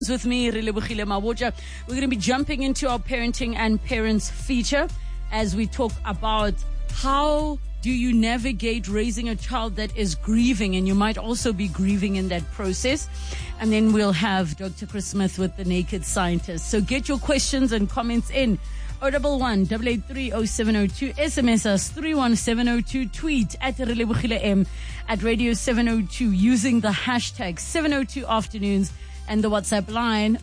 With me, Relebogile Mabotja. We're going to be jumping into our parenting and parents feature as we talk about how do you navigate raising a child that is grieving, and you might also be grieving in that process. And then we'll have Dr. Chris Smith with the Naked Scientist. So get your questions and comments in. 011-883-0702, SMS us 31702, tweet at Relebogile M, at Radio 702 using the hashtag 702 afternoons. And the WhatsApp line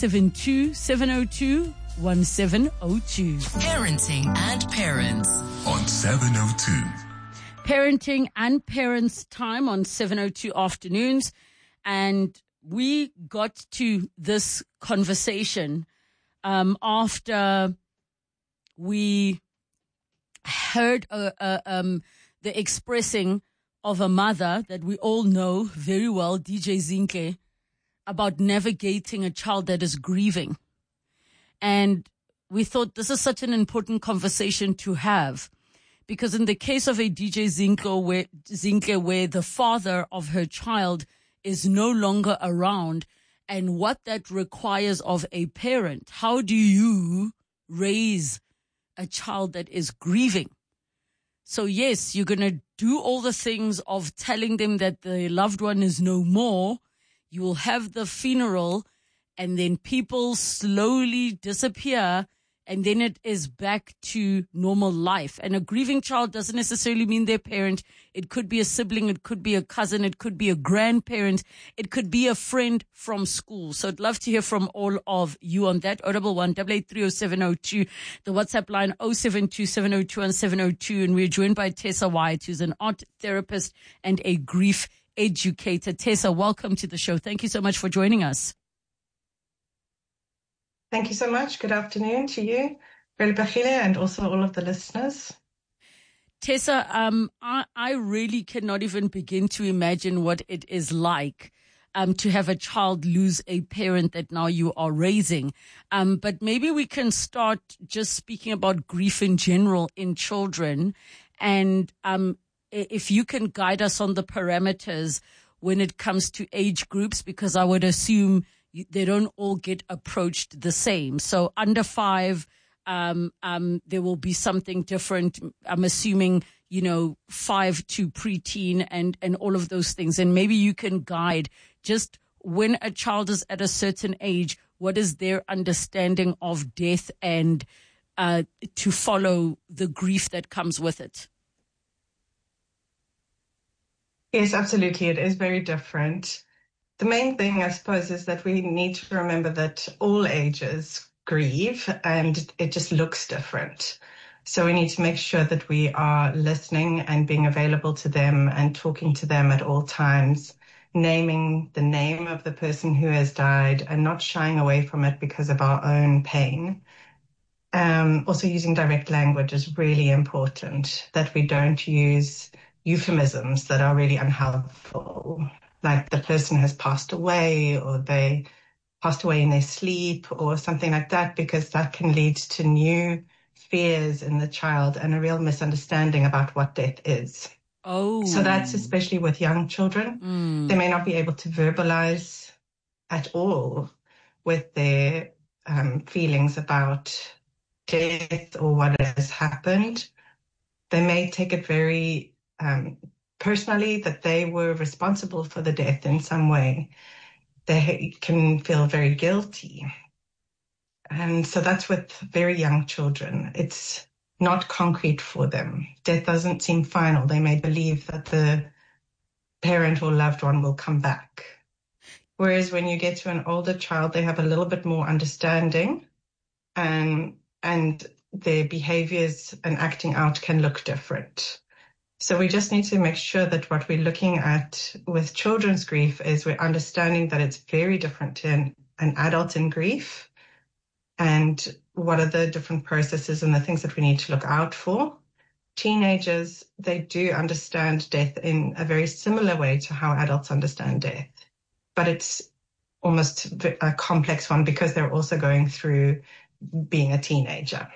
072-702-1702. Parenting and Parents on 702. Parenting and Parents time on 702 afternoons. And we got to this conversation after we heard the expressing of a mother that we all know very well, DJ Zinhle, about navigating a child that is grieving. And we thought this is such an important conversation to have, because in the case of a DJ Zinhle where the father of her child is no longer around, and what that requires of a parent, how do you raise a child that is grieving? So yes, you're going to do all the things of telling them that the loved one is no more. You will have the funeral, and then people slowly disappear, and then it is back to normal life. And a grieving child doesn't necessarily mean their parent. It could be a sibling. It could be a cousin. It could be a grandparent. It could be a friend from school. So I'd love to hear from all of you on that. 011-883-0702. The WhatsApp line 072-702-1702. And we're joined by Tessa White, who's an art therapist and a grief educator. Tessa, welcome to the show. Thank you so much for joining us. Thank you so much. Good afternoon to you, Relebogile, and also all of the listeners. Tessa, I really cannot even begin to imagine what it is like to have a child lose a parent that now you are raising. But maybe we can start just speaking about grief in general in children, and if you can guide us on the parameters when it comes to age groups, because I would assume they don't all get approached the same. So under 5, there will be something different. I'm assuming, 5 to preteen and all of those things. And maybe you can guide just when a child is at a certain age, what is their understanding of death and to follow the grief that comes with it. Yes, absolutely. It is very different. The main thing, I suppose, is that we need to remember that all ages grieve and it just looks different. So we need to make sure that we are listening and being available to them and talking to them at all times, naming the name of the person who has died and not shying away from it because of our own pain. Also using direct language is really important, that we don't use euphemisms that are really unhelpful, like the person has passed away or they passed away in their sleep or something like that, because that can lead to new fears in the child and a real misunderstanding about what death is. Oh. So that's especially with young children. They may not be able to verbalize at all with their feelings about death or what has happened. They may take it very personally, that they were responsible for the death in some way. They can feel very guilty. And so that's with very young children. It's not concrete for them. Death doesn't seem final. They may believe that the parent or loved one will come back. Whereas when you get to an older child, they have a little bit more understanding, and their behaviors and acting out can look different. So we just need to make sure that what we're looking at with children's grief is we're understanding that it's very different to an adult in grief, and what are the different processes and the things that we need to look out for. Teenagers, they do understand death in a very similar way to how adults understand death, but it's almost a complex one because they're also going through being a teenager.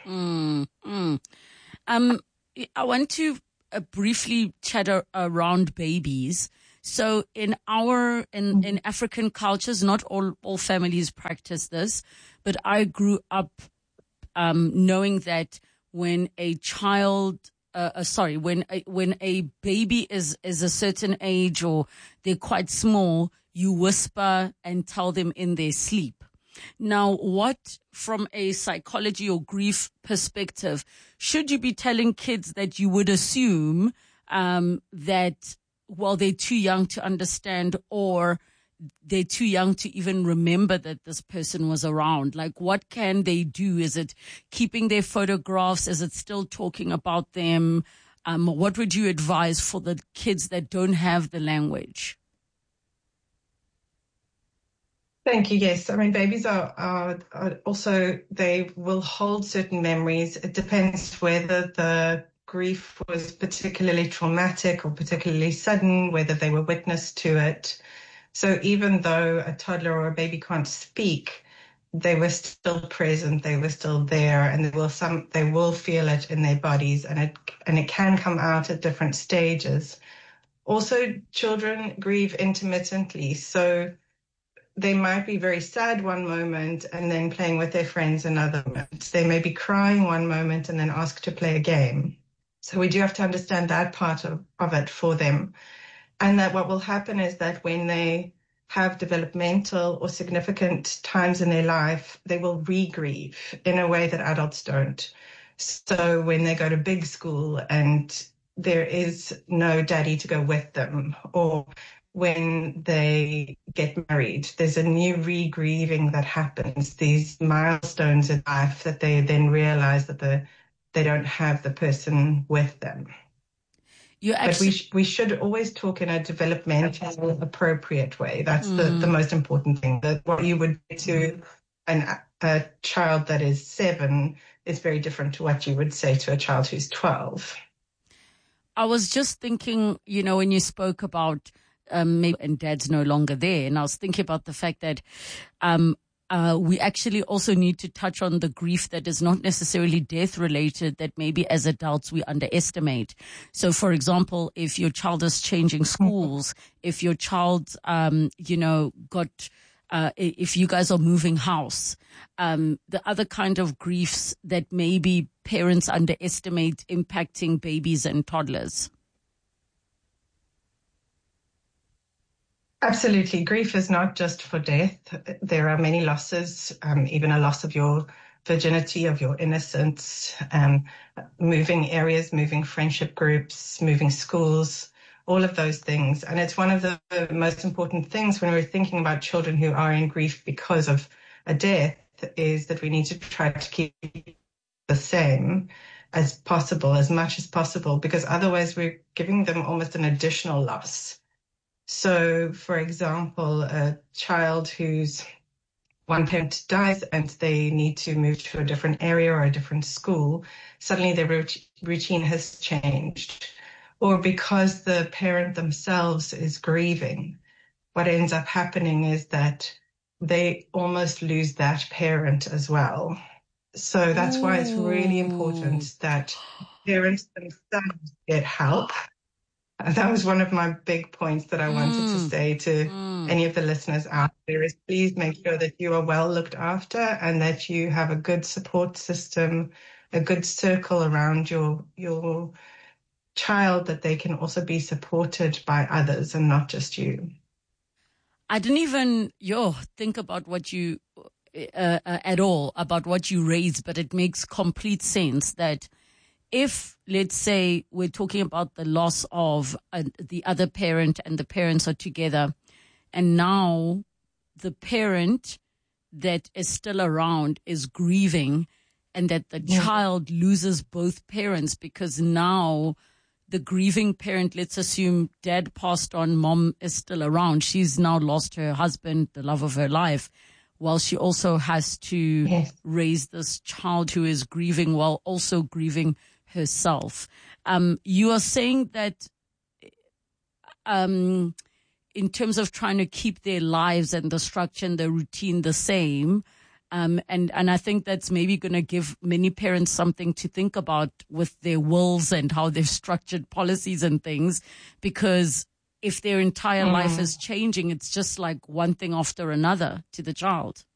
I want to briefly chat around babies. So in African cultures, not all families practice this, but I grew up knowing that when a baby is a certain age or they're quite small, you whisper and tell them in their sleep. Now, what from a psychology or grief perspective should you be telling kids that you would assume that, well, they're too young to understand, or they're too young to even remember that this person was around? Like, what can they do? Is it keeping their photographs? Is it still talking about them? What would you advise for the kids that don't have the language? Thank you. Yes. I mean, babies are also, they will hold certain memories. It depends whether the grief was particularly traumatic or particularly sudden, whether they were witness to it. So even though a toddler or a baby can't speak, they were still present, they were still there, and they will feel it in their bodies, and it can come out at different stages. Also, children grieve intermittently, so they might be very sad one moment and then playing with their friends another moment. They may be crying one moment and then ask to play a game. So we do have to understand that part of it for them. And that what will happen is that when they have developmental or significant times in their life, they will re-grieve in a way that adults don't. So when they go to big school and there is no daddy to go with them, or when they get married, there's a new re-grieving that happens, these milestones in life that they then realize that they don't have the person with them. But we should always talk in a developmental, appropriate way. That's the most important thing. That what you would do to a child that is 7 is very different to what you would say to a child who's 12. I was just thinking, when you spoke about maybe and dad's no longer there, and I was thinking about the fact that we actually also need to touch on the grief that is not necessarily death related, that maybe as adults we underestimate. So, for example, if your child is changing schools, if your child, if you guys are moving house, the other kind of griefs that maybe parents underestimate impacting babies and toddlers. Absolutely. Grief is not just for death. There are many losses, even a loss of your virginity, of your innocence, moving areas, moving friendship groups, moving schools, all of those things. And it's one of the most important things when we're thinking about children who are in grief because of a death, is that we need to try to keep the same as possible, as much as possible, because otherwise we're giving them almost an additional loss. So, for example, a child whose one parent dies and they need to move to a different area or a different school, suddenly their routine has changed. Or because the parent themselves is grieving, what ends up happening is that they almost lose that parent as well. So that's why it's really important that parents themselves get help. That was one of my big points that I wanted to say to any of the listeners out there, is please make sure that you are well looked after and that you have a good support system, a good circle around your child, that they can also be supported by others and not just you. I didn't even think about what you at all, about what you raised, but it makes complete sense that if, let's say, we're talking about the loss of the other parent and the parents are together, and now the parent that is still around is grieving, and that the child loses both parents because now the grieving parent, let's assume dad passed on, mom is still around. She's now lost her husband, the love of her life, while she also has to raise this child who is grieving while also grieving herself. You are saying that in terms of trying to keep their lives and the structure and the routine the same, and I think that's maybe going to give many parents something to think about with their wills and how they've structured policies and things, because if their entire life is changing, it's just like one thing after another to the child.